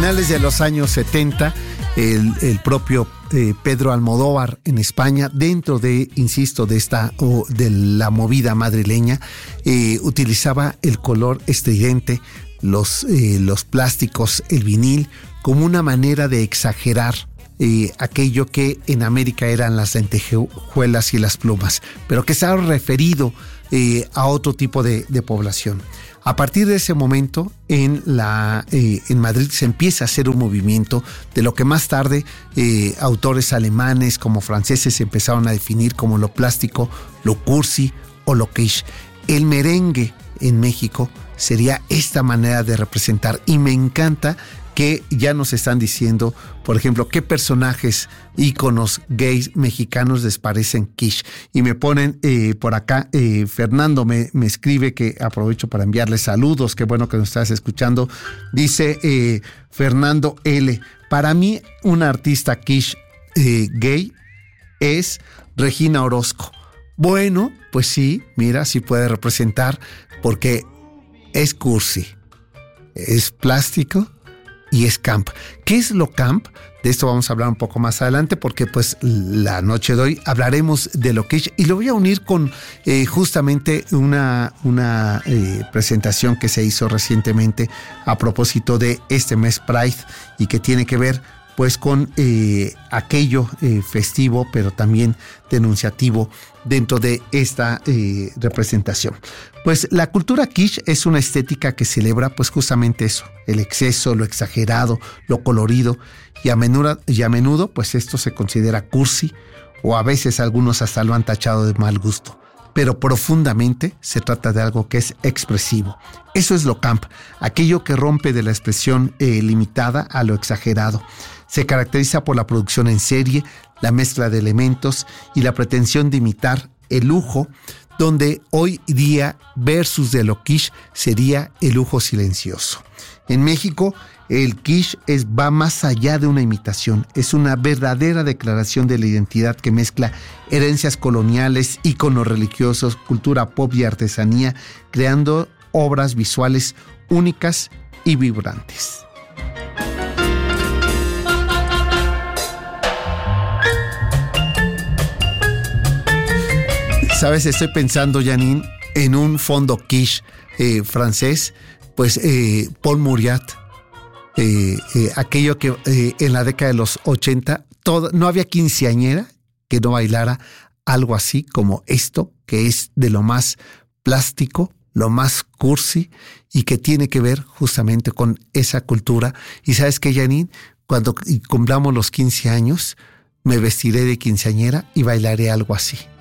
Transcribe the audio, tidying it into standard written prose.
finales de los años 70, el propio Pedro Almodóvar en España, dentro de, insisto, de la movida madrileña, utilizaba el color estridente, los plásticos, el vinil, como una manera de exagerar aquello que en América eran las lentejuelas y las plumas, pero que estaba referido a otro tipo de población. A partir de ese momento, en Madrid se empieza a hacer un movimiento de lo que más tarde autores alemanes como franceses empezaron a definir como lo plástico, lo cursi o lo kitsch. El merengue en México sería esta manera de representar, y me encanta que ya nos están diciendo, por ejemplo, qué personajes, íconos gays mexicanos les parecen kitsch. Y me ponen por acá, Fernando me escribe, que aprovecho para enviarle saludos, qué bueno que nos estás escuchando. Dice Fernando L., para mí una artista kitsch gay es Regina Orozco. Bueno, pues sí, mira, sí puede representar, porque es cursi, es plástico y es camp. ¿Qué es lo camp? De esto vamos a hablar un poco más adelante, porque pues la noche de hoy hablaremos de lo kitsch, y lo voy a unir con justamente una presentación que se hizo recientemente a propósito de este mes Pride, y que tiene que ver pues con aquello festivo, pero también denunciativo dentro de esta representación. Pues la cultura kitsch es una estética que celebra pues justamente eso, el exceso, lo exagerado, lo colorido, y a menudo pues esto se considera cursi, o a veces algunos hasta lo han tachado de mal gusto. Pero profundamente se trata de algo que es expresivo. Eso es lo camp, aquello que rompe de la expresión limitada a lo exagerado. Se caracteriza por la producción en serie, la mezcla de elementos y la pretensión de imitar el lujo, donde hoy día versus de lo kitsch sería el lujo silencioso. En México, el kitsch va más allá de una imitación, es una verdadera declaración de la identidad que mezcla herencias coloniales, íconos religiosos, cultura pop y artesanía, creando obras visuales únicas y vibrantes. Sabes, estoy pensando, Janine, en un fondo kitsch francés, pues Paul Mauriat, aquello que en la década de los 80 no había quinceañera que no bailara algo así como esto, que es de lo más plástico, lo más cursi, y que tiene que ver justamente con esa cultura. Y sabes que, Janine, cuando cumplamos los 15 años, me vestiré de quinceañera y bailaré algo así.